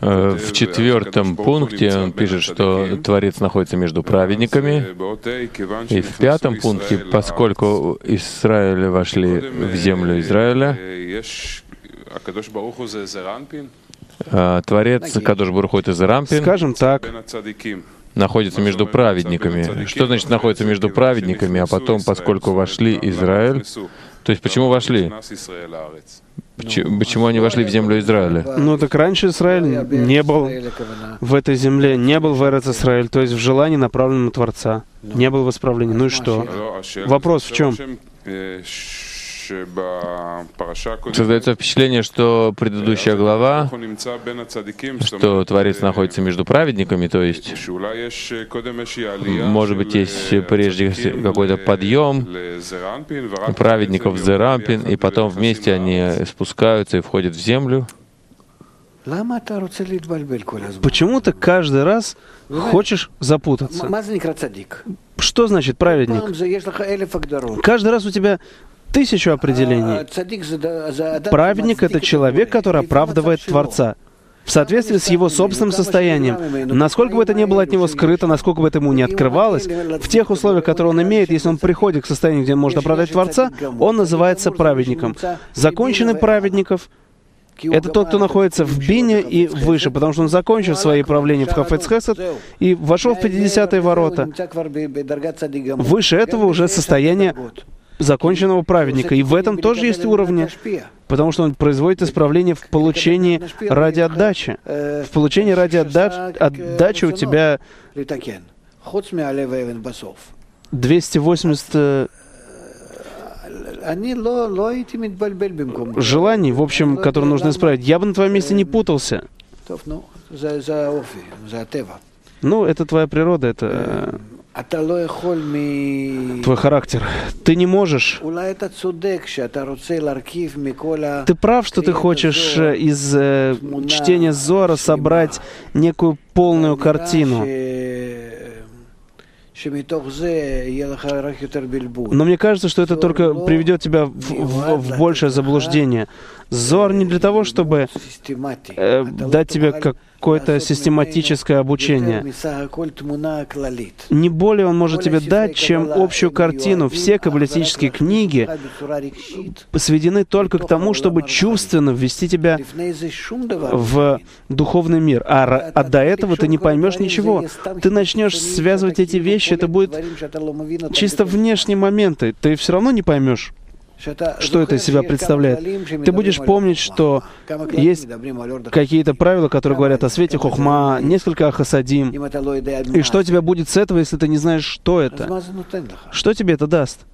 В 4-м пункте он пишет, что Творец находится между праведниками. И в 5-м пункте, поскольку Израиль вошли в землю Израиля, Творец Кадош Барух Ху — это Зерампин, скажем так, находится между праведниками. Что значит находится между праведниками, а потом, поскольку вошли Израиль, то есть почему вошли? Почему они вошли в землю Израиля? Ну так раньше Израиль не был в этой земле, не был в Эрец Исраэль, то есть в желании, направленном на Творца. Не было в исправлении. Ну и что? Вопрос в чем? Создается впечатление, что предыдущая глава, что Творец находится между праведниками, то есть, может быть, есть прежде какой-то подъем праведников в Зерампин, и потом вместе они спускаются и входят в землю. Почему ты каждый раз хочешь запутаться? Что значит праведник? Каждый раз у тебя 1000 определений. Праведник — это человек, который оправдывает Творца в соответствии с его собственным состоянием. Насколько бы это ни было от него скрыто, насколько бы это ему не открывалось, в тех условиях, которые он имеет, если он приходит к состоянию, где он может оправдать Творца, он называется праведником. Законченный праведников — это тот, кто находится в бине и выше, потому что он закончил свои правления в Хафец Хесед и вошел в 50-е ворота. Выше этого уже состояние законченного праведника. И в этом тоже есть уровни, потому что он производит исправление в получении ради отдачи. В получении ради отдачи у тебя 280 желаний, в общем, которые нужно исправить. Я бы на твоем месте не путался. Ну, это твоя природа, это твой характер. Ты не можешь. Ты прав, что ты хочешь из чтения Зора собрать некую полную картину. Но мне кажется, что это только приведет тебя в большее заблуждение. Зор не для того, чтобы дать тебе какое-то систематическое обучение. Не более он может тебе дать, чем общую картину. Все каббалистические книги сведены только к тому, чтобы чувственно ввести тебя в духовный мир. А до этого ты не поймешь ничего. Ты начнешь связывать эти вещи, это будет чисто внешние моменты. Ты все равно не поймешь, что это из себя представляет. Ты будешь помнить, что есть какие-то правила, которые говорят о свете хохма, несколько о хасадим. И что у тебя будет с этого, если ты не знаешь, что это? Что тебе это даст?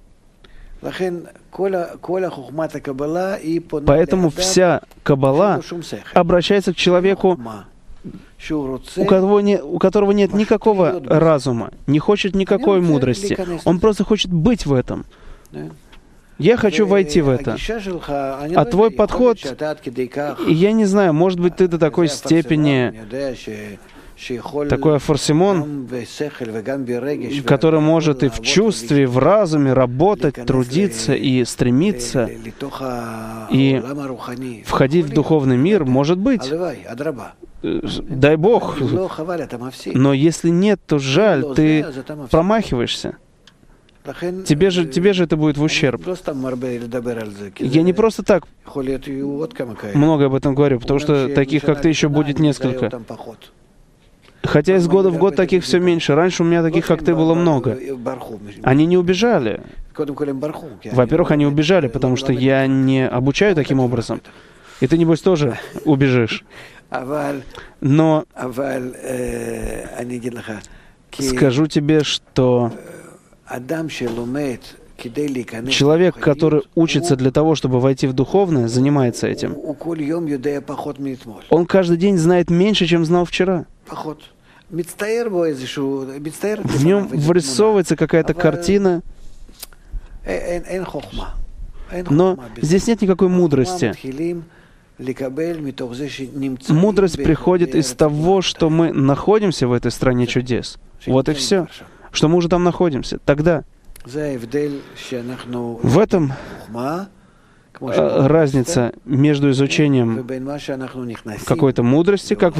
Поэтому вся Каббала обращается к человеку, у которого нет никакого разума, не хочет никакой мудрости. Он просто хочет быть в этом. Я хочу войти в это. А твой подход, я не знаю, может быть, ты до такой степени, такой афорсимон, который может и в чувстве, и в разуме работать, трудиться и стремиться, и входить в духовный мир, может быть. Дай Бог. Но если нет, то жаль, ты промахиваешься. Тебе же это будет в ущерб. Я не просто так много об этом говорю, потому что таких, как ты, еще будет несколько. Хотя из года в год таких все меньше. Раньше у меня таких, как ты, было много. Они не убежали. Во-первых, они убежали, потому что я не обучаю таким образом. И ты, небось, тоже убежишь. Но скажу тебе, что человек, который учится для того, чтобы войти в духовное, занимается этим. Он каждый день знает меньше, чем знал вчера. В нем вырисовывается какая-то картина, но здесь нет никакой мудрости. Мудрость приходит из того, что мы находимся в этой стране чудес. Вот и все. Что мы уже там находимся. Тогда в этом разница между изучением какой-то мудрости, как